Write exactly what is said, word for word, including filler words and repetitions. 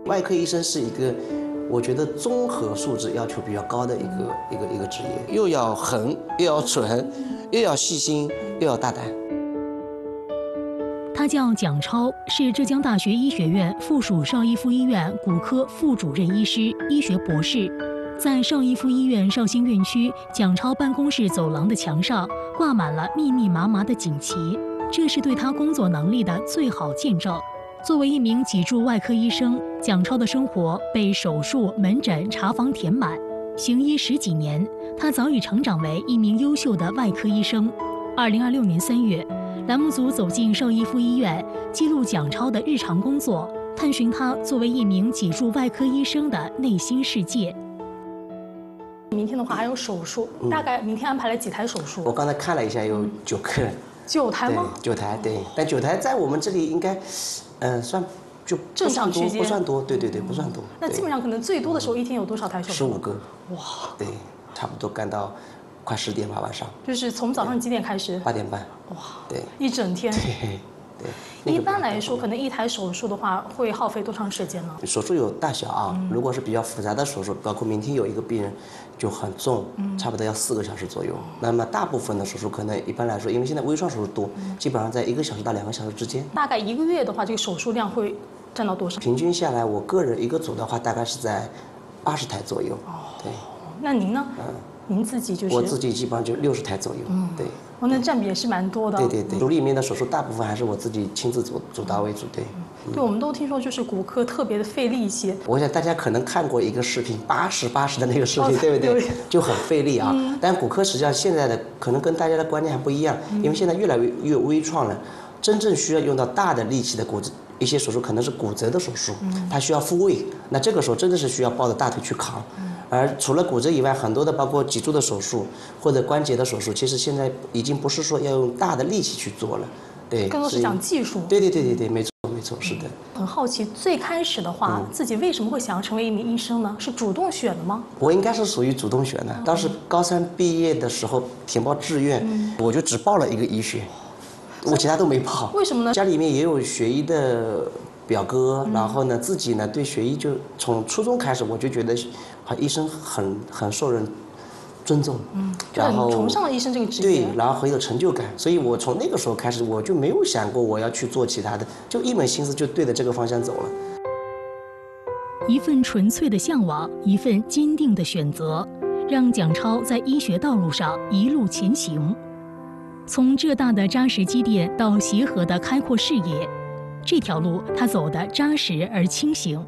外科医生是一个，我觉得综合素质要求比较高的一个一个一个职业，又要狠，又要准，又要细心，又要大胆。 他叫蒋超，是浙江大学医学院附属邵逸夫医院骨科副主任医师、医学博士。在邵逸夫医院绍兴院区，蒋超办公室走廊的墙上挂满了密密麻麻的锦旗，这是对他工作能力的最好见证。作为一名脊柱外科医生，蒋超的生活被手术、门诊、查房填满。行医十几年，他早已成长为一名优秀的外科医生。二零二六年三月，栏目组走进邵逸夫医院，记录蒋超的日常工作，探寻他作为一名脊柱外科医生的内心世界。 明天的话还有手术，嗯、大概明天安排了几台手术？ 我刚才看了一下，有九个。 九台吗？ 九台，对。但九台在我们这里应该，呃，算就正常区间， 不算多，对对对，不算多。 那基本上可能最多的时候一天有多少台手术？ 十五个。 哇。 对，差不多干到快十点吧，晚上。 就是从早上几点开始？ 八点半。 哇。 对。 一整天。 对。 对，一般来说，可能一台手术的话会耗费多长时间呢？ 手术有大小啊，嗯、如果是比较复杂的手术，包括明天有一个病人就很重，嗯、差不多要四个小时左右。嗯、那么大部分的手术可能一般来说，因为现在微创手术多，嗯、基本上在一个小时到两个小时之间。 大概一个月的话，这个手术量会占到多少？ 平均下来，我个人一个组的话，大概是在八十台左右。哦，对。 那您呢？嗯。您自己就是？ 我自己基本上就六十台左右。嗯，对。 哦，那占比也是蛮多的。 对对对，组里面的手术大部分还是我自己亲自主主刀为主，对。 嗯、对，我们都听说就是骨科特别的费力气。 我想大家可能看过一个视频，八十八十的那个视频，哦、对不对？就很费力啊。嗯、但骨科实际上现在的可能跟大家的观念还不一样，嗯、因为现在越来越越微创了，真正需要用到大的力气的骨折。一些手术可能是骨折的手术，嗯、它需要复位，那这个时候真的是需要抱着大腿去扛。嗯、而除了骨折以外，很多的包括脊柱的手术或者关节的手术，其实现在已经不是说要用大的力气去做了，对， 更多是讲技术。 对对对对对，没错没错，是的。 很好奇，最开始的话，嗯、自己为什么会想要成为一名医生呢？是主动选的吗？ 我应该是属于主动选的。当时高三毕业的时候填报志愿，嗯、我就只报了一个医学。我其他都没报， 为什么呢？ 家里面也有学医的表哥，嗯、然后呢，自己呢对学医就从初中开始，我就觉得，啊，医生很很受人尊重， 嗯，然后崇尚了医生这个职业，对，然后很有成就感，所以我从那个时候开始，我就没有想过我要去做其他的，就一门心思就对着这个方向走了。 一份纯粹的向往，一份坚定的选择，让蒋超在医学道路上一路前行。从浙大的扎实积淀到协和的开阔视野，这条路他走得扎实而清醒。